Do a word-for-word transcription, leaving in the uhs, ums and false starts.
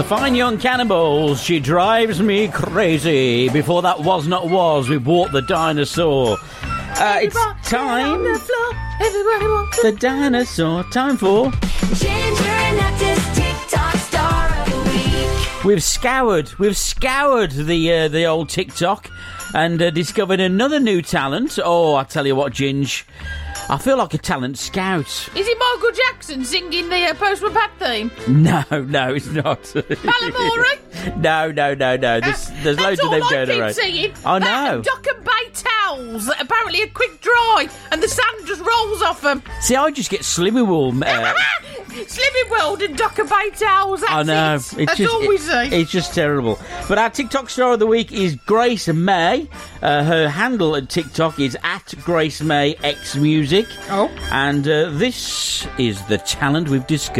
The Fine Young Cannibals, She Drives Me Crazy. Before that, Was Not Was, we bought the dinosaur. Uh, it's time. On the floor. Everybody wants The dinosaur. Time for. Ginger and Nut's TikTok star of the week. We've scoured. We've scoured the uh, the old TikTok and uh, discovered another new talent. Oh, I tell you what, Ginge. I feel like a talent scout. Is it Michael Jackson singing the uh, Postman Pat theme? No, no, it's not. Palamori? no, no, no, no. There's, there's That's loads of them all I going keep around. Singing. I That know. Duck and Bay towels that apparently are quick dry and the sand just rolls off them. See, I just get Slimmy Wool. Uh, Slimming World and Duck and Bay towels. That's I know. it. It's That's just, all we it- see. It's just terrible. But our TikTok star of the week is Grace May. Uh, her handle at TikTok is at Grace May X Music. Oh. And uh, this is the talent we've discovered.